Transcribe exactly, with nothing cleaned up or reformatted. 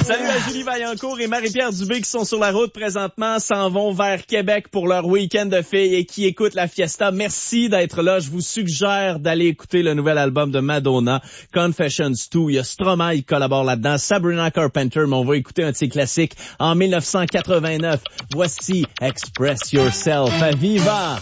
Salut à Julie Vaillancourt et Marie-Pierre Dubé qui sont sur la route présentement, s'en vont vers Québec pour leur week-end de filles et qui écoutent la Fiesta. Merci d'être là. Je vous suggère d'aller écouter le nouvel album de Madonna, Confessions deux. Il y a Stromae qui collabore là-dedans, Sabrina Carpenter, mais on va écouter un de ses classiques en mille neuf cent quatre-vingt-neuf. Voici Express Yourself. Viva!